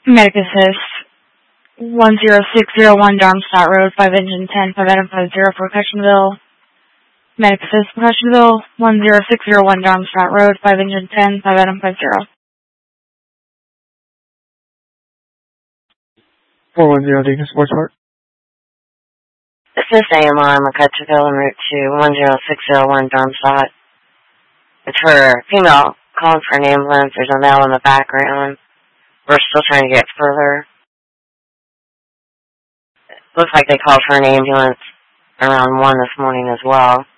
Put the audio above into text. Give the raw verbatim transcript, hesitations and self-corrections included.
Medic Assist, one zero six zero one Darmstadt Road, five engine ten, five Adam five zero for Percussionville. Medic Assist, Percussionville, one zero six zero one Darmstadt Road, five engine ten, five Adam five zero. four one zero Deacon Sports Park. Assist A M R, McCutcheonville en route to one zero six zero one Darmstadt. It's for a female calling for an ambulance. There's a male in the background. We're still trying to get further. Looks like they called for an ambulance around one this morning as well.